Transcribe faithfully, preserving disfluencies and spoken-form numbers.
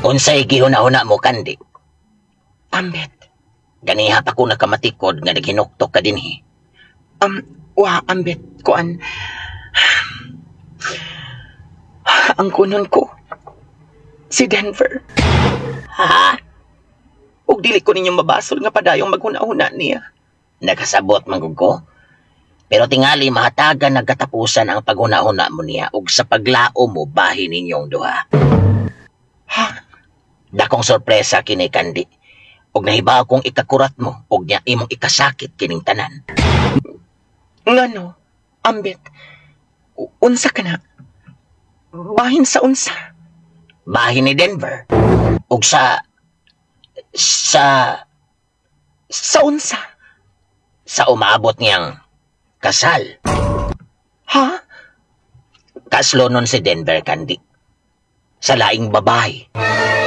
Unsay gihuna-huna mo, Kandi? Ambet. Ganiha pa ko nakamatikod nga naghinuktok ka dinhi. Um, wa, ambet, kuan. Ang kunon ko, si Denver. Ha? Ug dili ko ninyong mabasol nga padayong maghuna-huna niya. Nagkasabot manggug ko. Pero tingali mahatagan nagkatapusan ang paghuna-huna mo niya ug sa paglao mo bahin ninyong duha. Ha? Dakong sorpresa kini, Kandi. Ug nahibaw kong ikakurat mo ug nya imong ikasakit kining tanan. Ngano, ambet, u- unsa ka na? Bahin sa unsa? Bahin ni Denver. Ug sa sa Sa unsa? sa umaabot niyang kasal. Ha? Kaslo nun si Denver, Kandi. Sa laing babae.